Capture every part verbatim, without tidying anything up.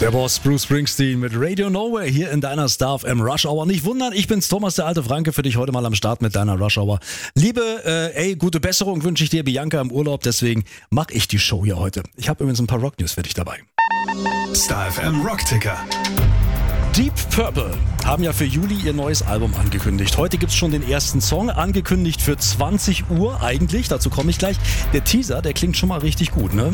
Der Boss Bruce Springsteen mit Radio Nowhere hier in deiner Star F M Rush Hour. Nicht wundern, ich bin's Thomas, der alte Franke, für dich heute mal am Start mit deiner Rush Hour. Liebe, äh, ey, gute Besserung wünsche ich dir, Bianca im Urlaub, deswegen mache ich die Show hier heute. Ich habe übrigens ein paar Rock-News für dich dabei. Star F M Rock-Ticker. Deep Purple haben ja für Juli ihr neues Album angekündigt. Heute gibt's schon den ersten Song, angekündigt für zwanzig Uhr eigentlich, dazu komme ich gleich. Der Teaser, der klingt schon mal richtig gut, ne?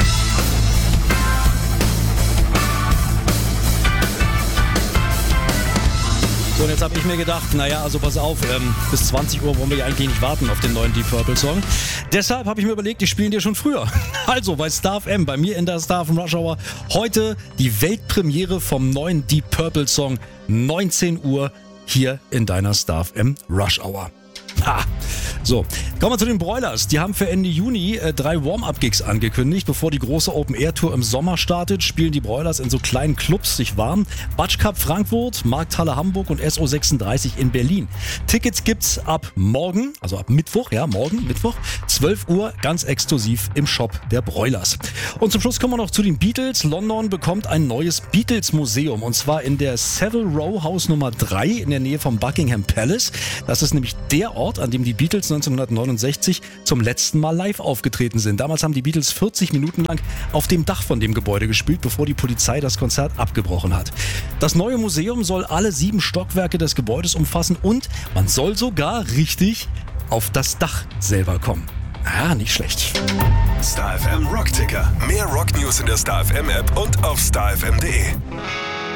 So, und jetzt habe ich mir gedacht, naja, also pass auf, ähm, bis zwanzig Uhr wollen wir ja eigentlich nicht warten auf den neuen Deep Purple Song. Deshalb habe ich mir überlegt, ich spiele ihn dir schon früher. Also bei Star F M, bei mir in der Star F M Rush Hour, heute die Weltpremiere vom neuen Deep Purple Song, neunzehn Uhr hier in deiner Star F M Rush Hour. Ah, so, kommen wir zu den Broilers. Die haben für Ende Juni äh, drei Warm-Up-Gigs angekündigt. Bevor die große Open-Air-Tour im Sommer startet, spielen die Broilers in so kleinen Clubs sich warm. Batsch Cup Frankfurt, Markthalle Hamburg und S O sechsunddreißig in Berlin. Tickets gibt's ab morgen, also ab Mittwoch, ja, morgen, Mittwoch, zwölf Uhr, ganz exklusiv im Shop der Broilers. Und zum Schluss kommen wir noch zu den Beatles. London bekommt ein neues Beatles-Museum und zwar in der Savile Row Haus Nummer drei in der Nähe vom Buckingham Palace. Das ist nämlich der Ort, an dem die Beatles neunzehnhundertneunundsechzig zum letzten Mal live aufgetreten sind. Damals haben die Beatles vierzig Minuten lang auf dem Dach von dem Gebäude gespielt, bevor die Polizei das Konzert abgebrochen hat. Das neue Museum soll alle sieben Stockwerke des Gebäudes umfassen und man soll sogar richtig auf das Dach selber kommen. Ja, nicht schlecht. Star F M Rock-Ticker. Mehr Rock-News in der Star F M App und auf star f m punkt d e.